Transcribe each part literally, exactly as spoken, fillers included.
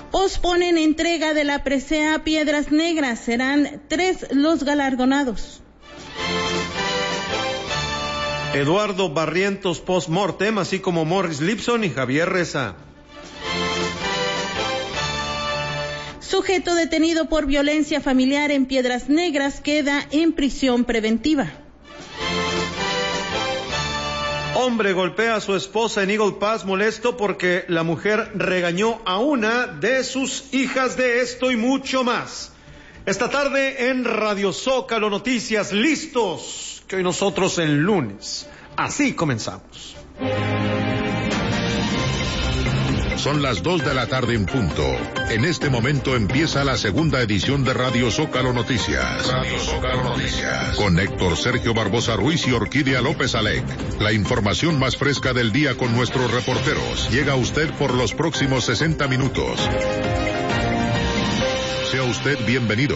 Posponen entrega de la presea Piedras Negras, serán tres los galardonados. Eduardo Barrientos post-mortem, así como Morris Lipson y Javier Reza. Sujeto detenido por violencia familiar en Piedras Negras queda en prisión preventiva. Hombre golpea a su esposa en Eagle Pass molesto porque la mujer regañó a una de sus hijas. De esto y mucho más esta tarde en Radio Zócalo Noticias, listos, que hoy nosotros en lunes. Así comenzamos. Son las dos de la tarde en punto. En este momento empieza la segunda edición de Radio Zócalo Noticias. Radio Zócalo Noticias. Con Héctor Sergio Barbosa Ruiz y Orquídea López Alec. La información más fresca del día con nuestros reporteros. Llega a usted por los próximos sesenta minutos. Sea usted bienvenido.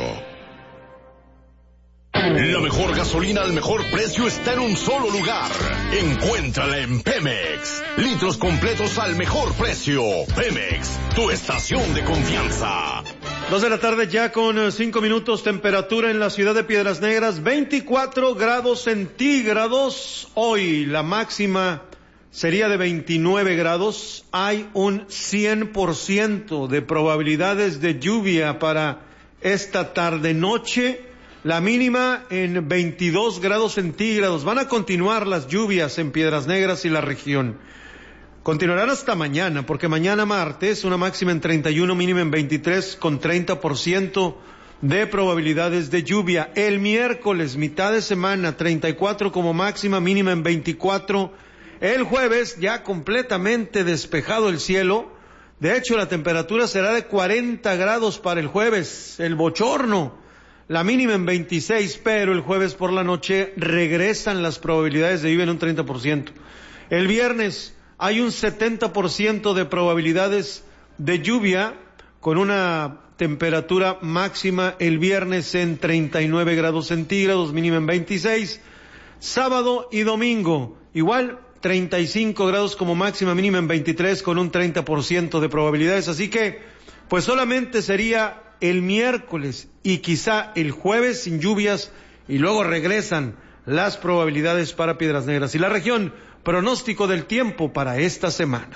La mejor gasolina al mejor precio está en un solo lugar. Encuéntrala en Pemex. Litros completos al mejor precio. Pemex, tu estación de confianza. Dos de la tarde ya con cinco minutos, temperatura en la ciudad de Piedras Negras, veinticuatro grados centígrados. Hoy la máxima sería de veintinueve grados. Hay un cien por ciento de probabilidades de lluvia para esta tarde-noche. La mínima en veintidós grados centígrados. Van a continuar las lluvias en Piedras Negras y la región. Continuarán hasta mañana, porque mañana martes una máxima en treinta y uno, mínima en veintitrés, con treinta por ciento de probabilidades de lluvia. El miércoles, mitad de semana, treinta y cuatro como máxima, mínima en veinticuatro. El jueves, ya completamente despejado el cielo. De hecho, la temperatura será de cuarenta grados para el jueves. El bochorno. La mínima en veintiséis, pero el jueves por la noche regresan las probabilidades de lluvia en un treinta por ciento. El viernes hay un setenta por ciento de probabilidades de lluvia, con una temperatura máxima el viernes en treinta y nueve grados centígrados, mínima en veintiséis. Sábado y domingo, igual, treinta y cinco grados como máxima, mínima en veintitrés, con un treinta por ciento de probabilidades. Así que, pues solamente sería el miércoles y quizá el jueves sin lluvias, y luego regresan las probabilidades para Piedras Negras y la región. Pronóstico del tiempo para esta semana.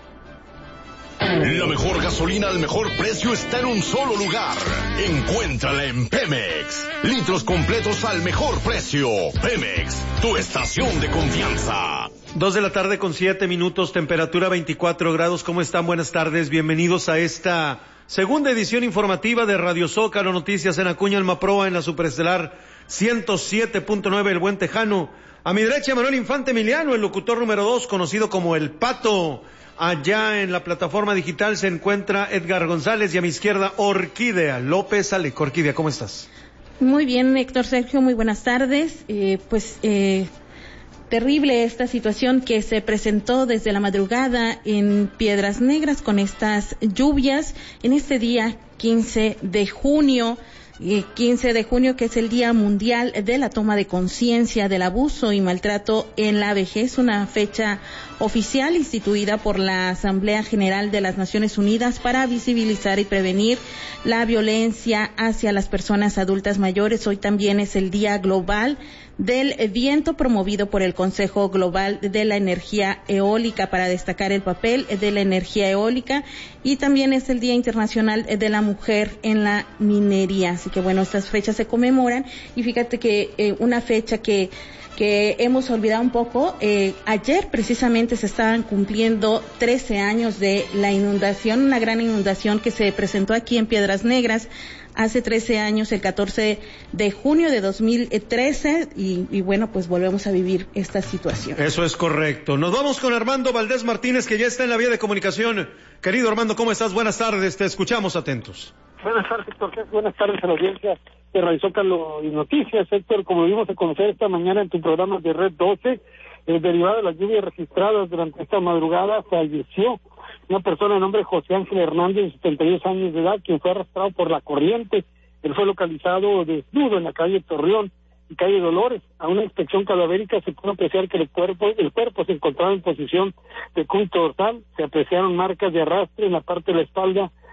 La mejor gasolina al mejor precio está en un solo lugar. Encuéntrala en Pemex. Litros completos al mejor precio. Pemex, tu estación de confianza. Dos de la tarde con siete minutos, temperatura veinticuatro grados. ¿Cómo están? Buenas tardes. Bienvenidos a esta segunda edición informativa de Radio Zócalo Noticias en Acuña, Almaproa, en la superestelar ciento siete punto nueve, El Buen Tejano. A mi derecha, Manuel Infante Emiliano, el locutor número dos, conocido como El Pato. Allá en la plataforma digital se encuentra Edgar González, y a mi izquierda, Orquídea López Alec. Orquídea, ¿cómo estás? Muy bien, Héctor Sergio, muy buenas tardes. Eh, pues, eh... terrible esta situación que se presentó desde la madrugada en Piedras Negras con estas lluvias en este día quince de junio, quince de junio que es el Día Mundial de la Toma de Conciencia del Abuso y Maltrato en la Vejez, una fecha oficial instituida por la Asamblea General de las Naciones Unidas para visibilizar y prevenir la violencia hacia las personas adultas mayores. Hoy también es el Día Global del Viento, promovido por el Consejo Global de la Energía Eólica, para destacar el papel de la energía eólica, y también es el Día Internacional de la Mujer en la Minería. Así que bueno, estas fechas se conmemoran, y fíjate que eh, una fecha que que hemos olvidado un poco, eh, ayer precisamente se estaban cumpliendo trece años de la inundación, una gran inundación que se presentó aquí en Piedras Negras hace trece años, el catorce de junio de dos mil trece, y, y bueno, pues volvemos a vivir esta situación. Eso es correcto. Nos vamos con Armando Valdés Martínez, que ya está en la vía de comunicación. Querido Armando, ¿cómo estás? Buenas tardes, te escuchamos atentos. Buenas tardes, Héctor. Buenas tardes a la audiencia de Radio Zócalo y Noticias. Héctor, como vimos a conocer esta mañana en tu programa de Red doce, eh, derivada de las lluvias registradas durante esta madrugada, falleció una persona de nombre José Ángel Hernández, de setenta y dos años de edad, quien fue arrastrado por la corriente. Él fue localizado desnudo en la calle Torreón y calle Dolores. A una inspección cadavérica se pudo apreciar que el cuerpo, el cuerpo se encontraba en posición de cúbito dorsal. Se apreciaron marcas de arrastre en la parte de la espalda